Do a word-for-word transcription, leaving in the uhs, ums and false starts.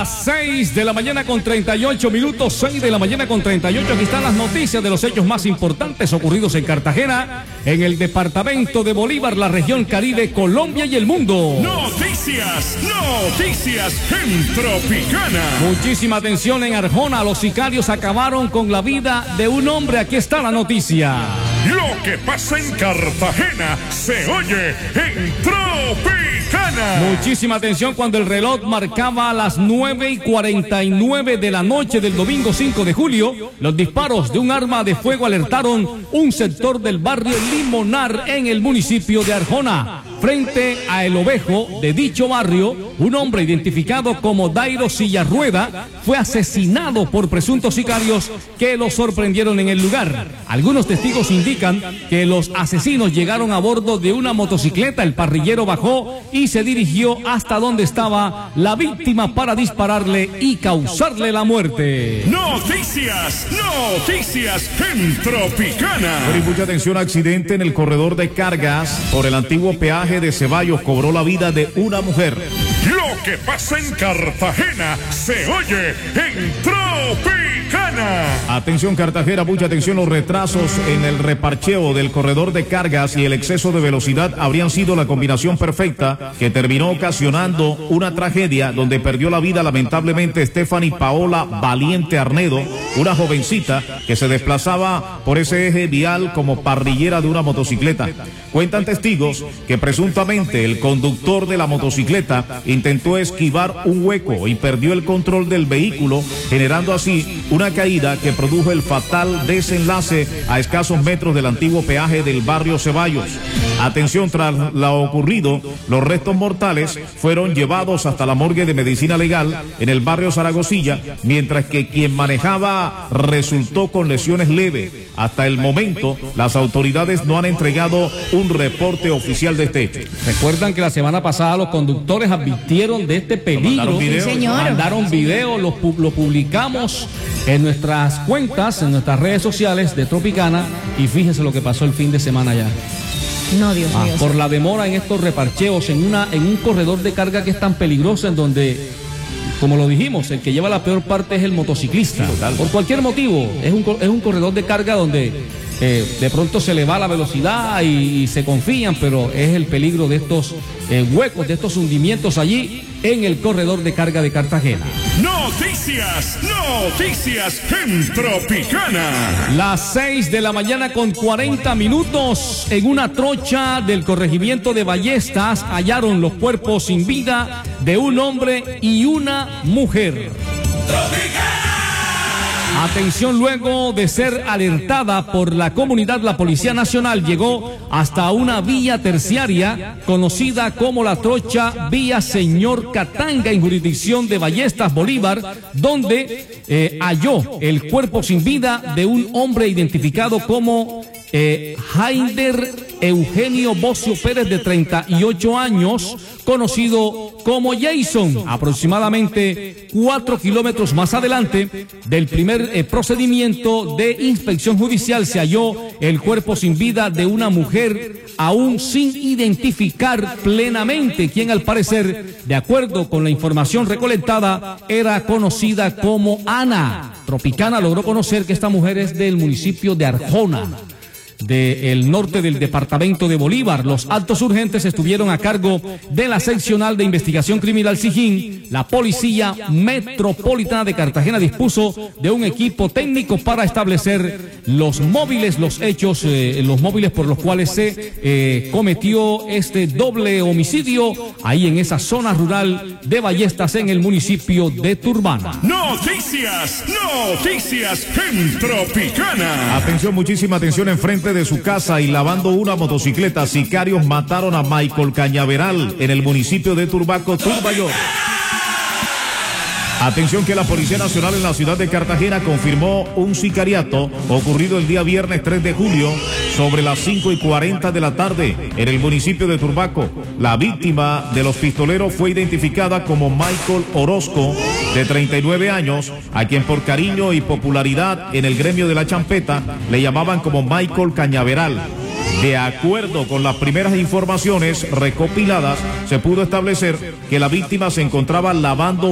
Las seis de la mañana con treinta y ocho minutos, seis de la mañana con treinta y ocho. Aquí están las noticias de los hechos más importantes ocurridos en Cartagena, en el departamento de Bolívar, la región Caribe, Colombia y el mundo. Noticias, noticias en Tropicana. Muchísima atención en Arjona. Los sicarios acabaron con la vida de un hombre. Aquí está la noticia. Lo que pasa en Cartagena se oye en Tropicana. Muchísima atención cuando el reloj marcaba a las nueve y cuarenta y nueve de la noche del domingo cinco de julio, los disparos de un arma de fuego alertaron un sector del barrio Limonar en el municipio de Arjona. Frente a El Ovejo de dicho barrio, un hombre identificado como Dairo Sillarrueda fue asesinado por presuntos sicarios que lo sorprendieron en el lugar. Algunos testigos indican que los asesinos llegaron a bordo de una motocicleta. El parrillero bajó y se dirigió hasta donde estaba la víctima para dispararle y causarle la muerte. Noticias, noticias en Tropicana. Pero y mucha atención, accidente en el corredor de cargas por el antiguo peaje de Ceballos cobró la vida de una mujer. Lo que pasa en Cartagena se oye en Tropicana. Atención Cartagena, mucha atención, los retrasos en el reparcheo del corredor de cargas y el exceso de velocidad habrían sido la combinación perfecta que terminó ocasionando una tragedia donde perdió la vida lamentablemente Stephanie Paola Valiente Arnedo, una jovencita que se desplazaba por ese eje vial como parrillera de una motocicleta. Cuentan testigos que presuntamente el conductor de la motocicleta intentó esquivar un hueco y perdió el control del vehículo, generando así una caída que produjo el fatal desenlace a escasos metros del antiguo peaje del barrio Ceballos. Atención, tras lo ocurrido, los restos mortales fueron llevados hasta la morgue de medicina legal en el barrio Zaragozilla, mientras que quien manejaba resultó con lesiones leves. Hasta el momento, las autoridades no han entregado un reporte oficial de este hecho. Recuerdan que la semana pasada los conductores advirtieron de este peligro. Mandaron video. Sí, señor. Mandaron video, lo, lo publicamos en nuestras cuentas, en nuestras redes sociales de Tropicana, y fíjense lo que pasó el fin de semana ya. No, Dios ah, mío. Por la demora en estos reparcheos, en, una, en un corredor de carga que es tan peligroso, en donde, como lo dijimos, el que lleva la peor parte es el motociclista. Total. Por cualquier motivo, es un, es un corredor de carga donde eh, de pronto se le va la velocidad y, y se confían, pero es el peligro de estos eh, huecos, de estos hundimientos allí en el corredor de carga de Cartagena. Noticias, noticias en Tropicana. Las seis de la mañana con cuarenta minutos, en una trocha del corregimiento de Ballestas hallaron los cuerpos sin vida de un hombre y una mujer. Tropicana. Atención, luego de ser alertada por la comunidad, la Policía Nacional llegó hasta una vía terciaria conocida como la trocha Vía Señor Catanga en jurisdicción de Ballestas, Bolívar, donde eh, halló el cuerpo sin vida de un hombre identificado como eh, Hainder Eugenio Bocio Pérez, de treinta y ocho años, conocido como Jason. Aproximadamente cuatro kilómetros más adelante del primer eh, procedimiento de inspección judicial se halló el cuerpo sin vida de una mujer aún sin identificar plenamente, quien al parecer, de acuerdo con la información recolectada, era conocida como Ana. Tropicana logró conocer que esta mujer es del municipio de Arjona, del norte del departamento de Bolívar. Los actos urgentes estuvieron a cargo de la seccional de investigación criminal Sijín. La Policía Metropolitana de Cartagena dispuso de un equipo técnico para establecer los móviles, los hechos, eh, los móviles por los cuales se eh, cometió este doble homicidio ahí en esa zona rural de Ballestas, en el municipio de Turbana. Noticias, noticias en Tropicana. Atención, muchísima atención, enfrente de su casa y lavando una motocicleta, sicarios mataron a Michael Cañaveral en el municipio de Turbaco, Turbayor. Atención, que la Policía Nacional en la ciudad de Cartagena confirmó un sicariato ocurrido el día viernes tres de julio sobre las cinco y cuarenta de la tarde en el municipio de Turbaco. La víctima de los pistoleros fue identificada como Michael Orozco, de treinta y nueve años, a quien por cariño y popularidad en el gremio de la champeta le llamaban como Michael Cañaveral. De acuerdo con las primeras informaciones recopiladas, se pudo establecer que la víctima se encontraba lavando